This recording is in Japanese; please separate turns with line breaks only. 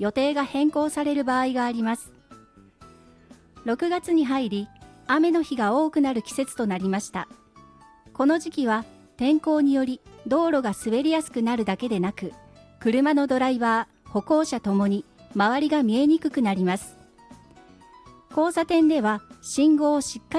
予定が変更される場合があります。6月に入り、雨の日が多くなる季節となりました。この時期は天候により道路が滑りやすくなるだけでなく、車のドライバー、歩行者ともに周りが見えにくくなります。交差点では信号をしっかり